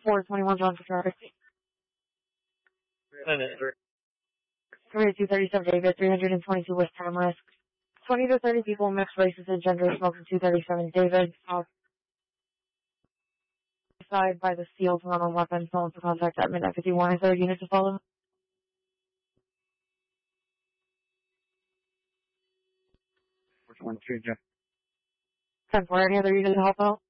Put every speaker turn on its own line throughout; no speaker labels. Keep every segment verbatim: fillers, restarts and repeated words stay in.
four twenty-one John for traffic. three two thirty-seven David, three twenty-two West Tamarisk. twenty to thirty people, mixed races and genders, smoking two thirty-seven David. Outside by the sealed run-on weapons, phone for contact at midnight fifty-one. Is there a unit to follow?
Which one, two, Jeff?
ten four, any other unit to help out?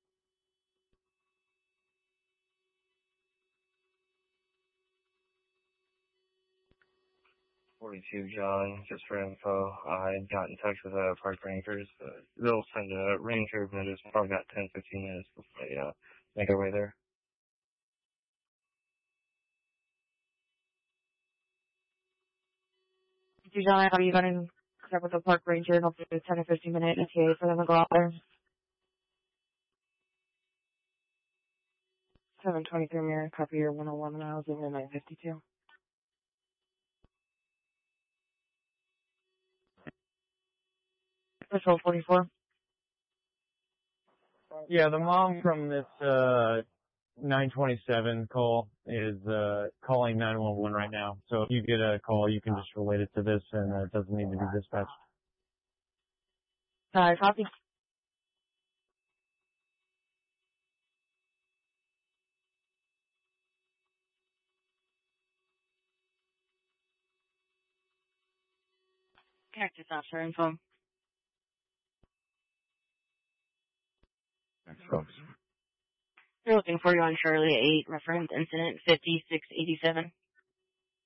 forty-two John, just for info, I got in touch with uh, park rangers. Uh, they'll send a ranger, but it's probably about ten fifteen minutes before they uh, make their way there.
John, how are you going to check with the park ranger and hopefully do a ten or fifteen minute E T A for them to go out there? seven twenty-three Mirror, copy your one oh one miles over nine fifty-two. Patrol forty-four.
Yeah, the mom from this, uh, nine twenty-seven call is, uh, calling nine one one right now. So if you get a call, you can just relate it to this and uh, it doesn't need to be dispatched.
Uh, copy. Cactus officer info.
Thanks, folks.
They're looking for you on Charlie eight, reference incident fifty-six eighty-seven.